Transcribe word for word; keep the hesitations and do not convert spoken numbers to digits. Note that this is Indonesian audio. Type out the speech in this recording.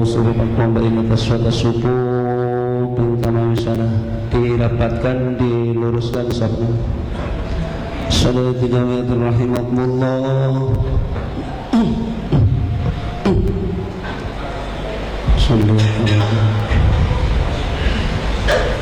suruh kembali atas suatu suku terutama misalnya dirapatkan, diluruskan sabda. Salatu jamiatul rahimakumullah. Sallallahu alaihi wasallam.